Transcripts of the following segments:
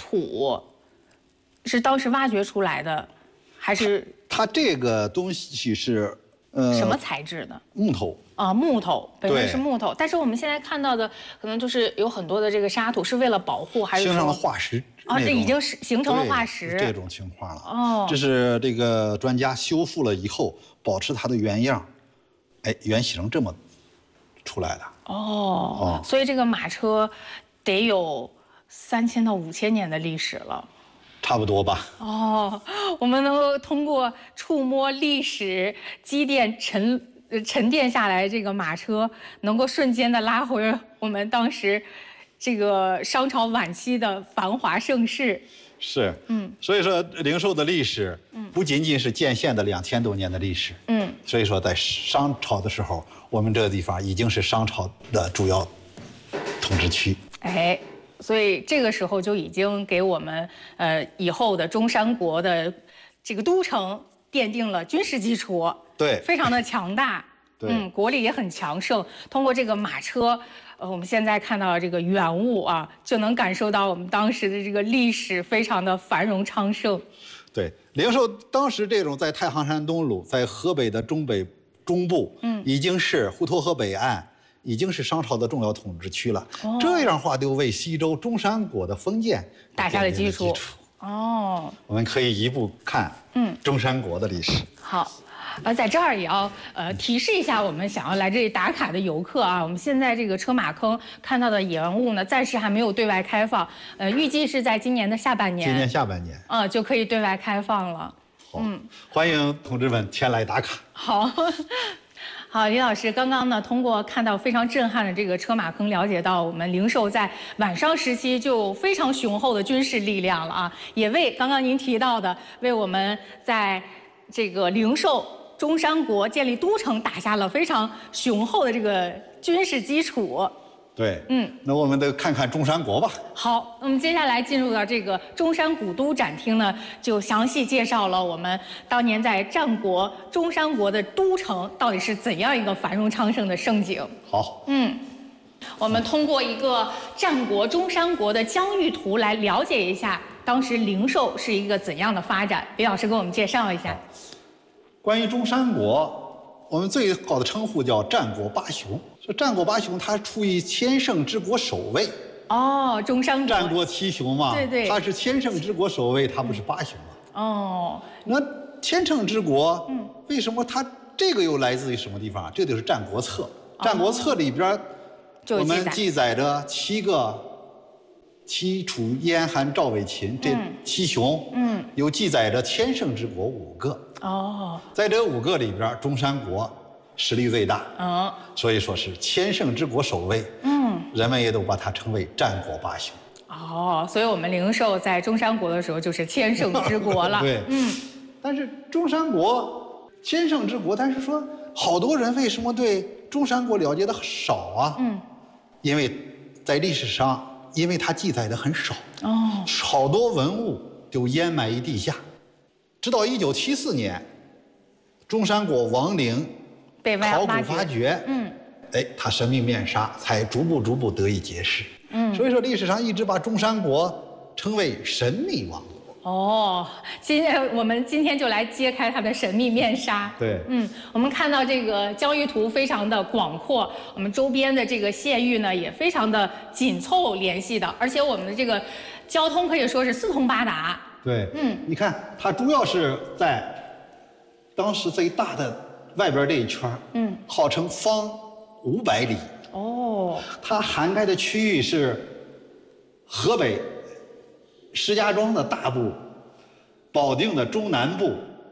土是当时挖掘出来的，还是它这个东西是什么材质的？ 木头。 啊，木头本身是木头，但是我们现在看到的可能就是有很多的这个沙土是为了保护，还是形成了化石啊？这已经是形成了化石这种情况了。 哦， 这是这个专家修复了以后，保持它的原样，哎，原型这么出来的。 哦，所以这个马车得有3000到5000年的历史了。 差不多吧。 哦，我们能够通过触摸历史积淀沉淀下来这个马车，能够瞬间的拉回我们当时这个商朝晚期的繁华盛世。 是，所以说灵寿的历史，不仅仅是建县的2000多年的历史，所以说在商朝的时候，我们这个地方已经是商朝的主要统治区。 哎，所以这个时候就已经给我们以后的中山国的这个都城奠定了军事基础。 对， 非常的强大，国力也很强盛。通过这个马车，我们现在看到这个原物啊，就能感受到我们当时的这个历史非常的繁荣昌盛。 对，灵寿当时这种在太行山东麓，在河北的中部，已经是滹沱河北岸，已经是商朝的重要统治区了。这样话就为西周中山国的封建打下了基础。哦， 我们可以一步看，中山国的历史。 好。在这儿也要提示一下我们想要来这里打卡的游客啊，我们现在这个车马坑看到的野玩物呢，暂时还没有对外开放，预计是在今年的下半年。 今年下半年， 就可以对外开放了。 欢迎同志们前来打卡。 好。好，李老师，刚刚呢，通过看到非常震撼的这个车马坑，了解到我们灵寿在晚商时期就有非常雄厚的军事力量了啊，也为刚刚您提到的，为我们在这个灵寿中山国建立都城打下了非常雄厚的这个军事基础。 对，那我们得看看中山国吧。 好，那么接下来进入到这个中山古都展厅呢，就详细介绍了我们当年在战国中山国的都城到底是怎样一个繁荣昌盛的盛景。 好， 我们通过一个战国中山国的疆域图来了解一下当时灵寿是一个怎样的发展。李老师给我们介绍一下。 关于中山国，我们最好的称呼叫战国八雄。说战国八雄，它处于千乘之国首位。 哦，中山国。 战国七雄嘛， 对， 它是千乘之国首位，它不是八雄嘛。 哦， 那千乘之国，为什么它这个又来自于什么地方？这就是《战国策》。《战国策》里边，我们记载着7个齐、楚、燕、韩、赵、魏、秦这7雄，有记载着千乘之国5个。 哦， 在这5个里边，中山国实力最大，所以说是千乘之国首位，人们也都把它称为战国八雄。 哦，所以我们灵寿在中山国的时候就是千乘之国了。 对，但是中山国千乘之国，但是说好多人为什么对中山国了解的少啊？因为在历史上，因为它记载的很少，好多文物就淹埋于地下。直到1974年，中山国王陵被考古发掘，它神秘面纱才逐步得以揭示。所以说历史上一直把中山国称为神秘王国。 哦，我们今天就来揭开它的神秘面纱。 对， 我们看到这个疆域图非常的广阔，我们周边的这个县域呢也非常的紧凑联系的，而且我们的这个交通可以说是四通八达。 对，你看它主要是在当时最大的外边这一圈，号称方500里。哦，它涵盖的区域是河北石家庄的大部、保定的中南部、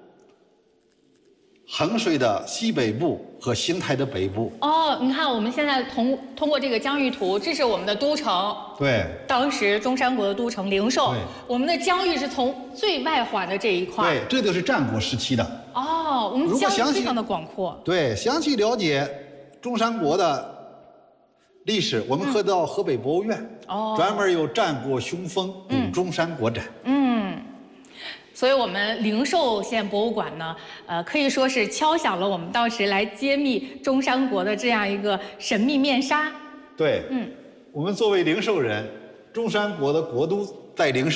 衡水的西北部和邢台的北部。 哦，你看我们现在通过这个疆域图，这是我们的都城。 对， 当时中山国的都城灵寿，我们的疆域是从最外环的这一块。 对，这就是战国时期的。 哦，我们疆域非常的广阔。 对，详细了解中山国的历史，我们可到河北博物院，专门有战国雄风古中山国展。 所以我们灵寿县博物馆呢，可以说是敲响了我们当时来揭秘中山国的这样一个神秘面纱。 对，我们作为灵寿人，中山国的国都在灵寿。